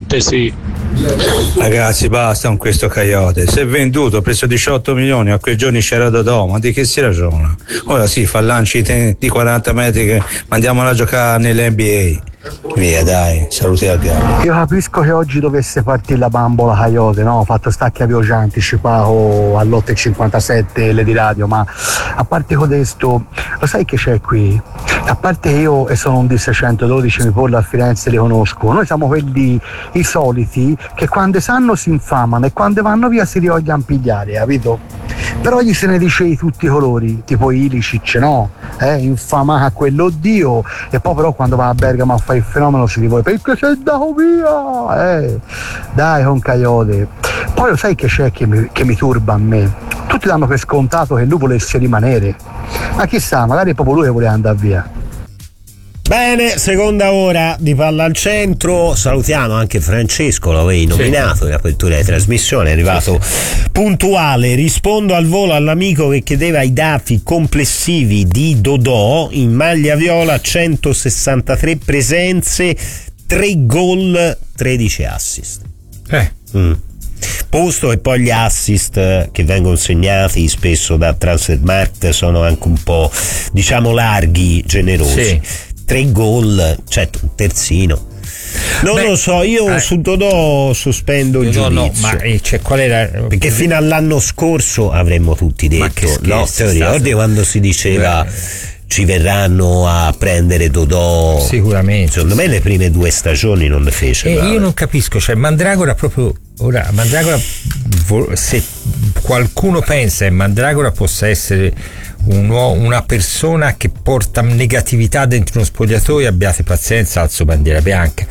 Assolutamente sì. Ragazzi, basta con questo Coyote. Se è venduto, preso 18 milioni, a quei giorni c'era Dodò, ma di che si ragiona? Ora sì, fa lanci di 40 metri che mandiamola a giocare nell'NBA. Via, dai, saluti al Gallo. Io capisco che oggi dovesse partire la bambola Coyote, no? Ho fatto stacchi a Viogia anticipato all'8.57 le di radio, ma a parte codesto, lo sai che c'è qui? A parte che io e sono un D612, mi porlo a Firenze, li conosco, noi siamo quelli i soliti che quando sanno si infamano e quando vanno via si rivogliono pigliare, capito? Però gli se ne dice di tutti i colori, tipo Ilicic, no? Infamato a quell'oddio, e poi però quando va a Bergamo a fare il fenomeno si rivolge perché sei andato via, dai con Coyote. Poi lo sai che c'è che mi turba a me? Tutti danno per scontato che lui volesse rimanere, ma chissà, magari è proprio lui che voleva andare via. Bene, seconda ora di Palla al Centro. Salutiamo anche Francesco, l'avevi nominato in apertura di trasmissione, è arrivato puntuale. Rispondo al volo all'amico che chiedeva i dati complessivi di Dodò. In maglia viola 163 presenze, 3 gol, 13 assist. Posto che poi gli assist che vengono segnati spesso da Transfermarkt sono anche un po', diciamo, larghi, generosi. 3 gol, cioè un terzino. Non lo so, io su Dodò sospendo il giudizio. Ma qual era? Perché fino all'anno scorso avremmo tutti detto, no, ricordi quando si diceva ci verranno a prendere Dodò? Sicuramente. Secondo me le prime 2 stagioni non le fece. Io non capisco, cioè Mandragora proprio ora, Mandragora, se qualcuno pensa che Mandragora possa essere una persona che porta negatività dentro uno spogliatoio, abbiate pazienza, alzo bandiera bianca.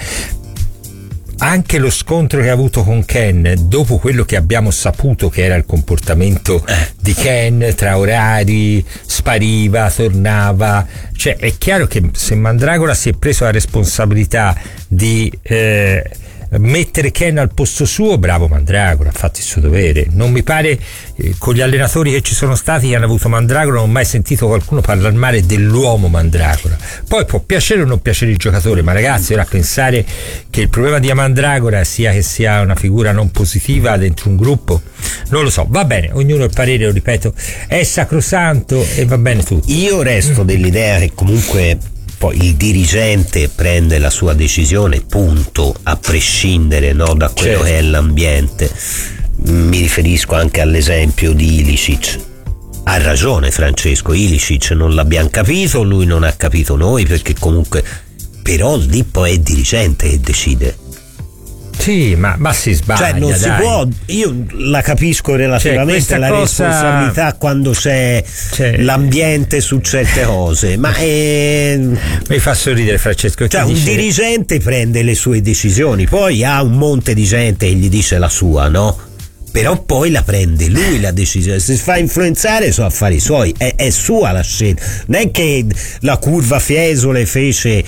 Anche lo scontro che ha avuto con Ken, dopo quello che abbiamo saputo che era il comportamento di Ken, tra orari, spariva, tornava, cioè è chiaro che se Mandragora si è preso la responsabilità di mettere Ken al posto suo, bravo Mandragora, ha fatto il suo dovere. Non mi pare, con gli allenatori che ci sono stati che hanno avuto Mandragora, non ho mai sentito qualcuno parlare male dell'uomo Mandragora. Poi può piacere o non piacere il giocatore, ma ragazzi, ora pensare che il problema di Mandragora sia che sia una figura non positiva dentro un gruppo, non lo so. Va bene, ognuno il parere, lo ripeto, è sacrosanto e va bene tutto. Io resto dell'idea che comunque poi il dirigente prende la sua decisione, punto, a prescindere, no, da quello che è l'ambiente. Mi riferisco anche all'esempio di Ilicic. Ha ragione Francesco, Ilicic non l'abbiamo capito, lui non ha capito noi, perché comunque però lì poi è dirigente che decide. Sì, ma si sbaglia. Cioè non si può, io la capisco relativamente alla responsabilità quando c'è l'ambiente su certe cose, ma mi fa sorridere Francesco. Cioè un dirigente prende le sue decisioni, poi ha un monte di gente che gli dice la sua, no? Però poi la prende lui la decisione, se si fa influenzare sono affari suoi, è sua la scelta. Non è che la curva Fiesole fece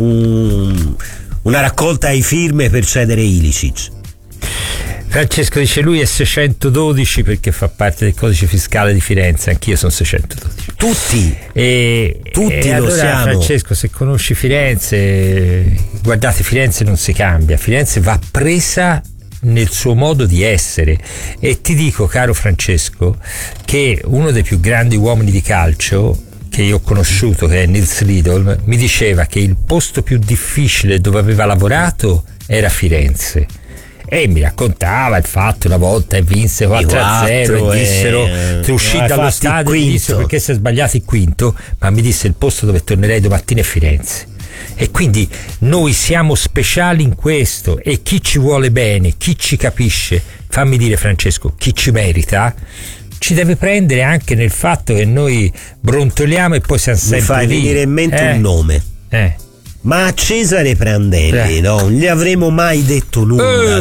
una raccolta di firme per cedere Ilicic. Francesco dice lui è 612 perché fa parte del codice fiscale di Firenze, anch'io sono 612. Tutti tutti lo allora, siamo. Francesco, se conosci Firenze, guardate, Firenze non si cambia, Firenze va presa nel suo modo di essere. E ti dico, caro Francesco, che uno dei più grandi uomini di calcio che io ho conosciuto, che è Nils Lidl, mi diceva che il posto più difficile dove aveva lavorato era Firenze, e mi raccontava il fatto una volta vinse 4-0 e dissero, uscì dallo stadio e dissero perché si è sbagliato il quinto, ma mi disse il posto dove tornerei domattina è Firenze. E quindi noi siamo speciali in questo, e chi ci vuole bene, chi ci capisce, fammi dire Francesco, chi ci merita ci deve prendere anche nel fatto che noi brontoliamo e poi siamo sempre mi fai lì. venire in mente un nome, ma a Cesare Prandelli non gli avremo mai detto nulla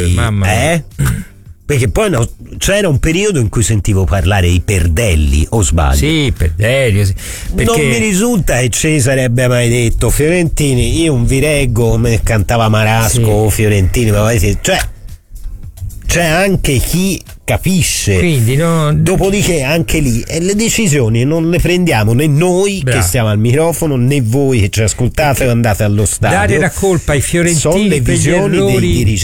perché poi c'era un periodo in cui sentivo parlare di Perdelli, o sbaglio? Sì, Perdelli, sì. Non mi risulta che Cesare abbia mai detto Fiorentini, io non vi reggo, come cantava Marasco, Fiorentini, cioè c'è anche chi capisce. Quindi dopodiché anche lì le decisioni non le prendiamo né noi che stiamo al microfono, né voi che ci ascoltate o andate allo stadio. Dare la colpa ai fiorentini sono le per gli visioni dei errori dirigenti.